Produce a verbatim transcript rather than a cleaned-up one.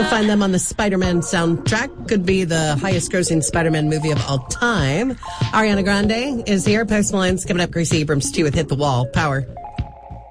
You'll find them on the Spider-Man soundtrack. Could be the highest-grossing Spider-Man movie of all time. Ariana Grande is here. Post Malone's coming up. Gracie Abrams, too, with Hit the Wall. Power.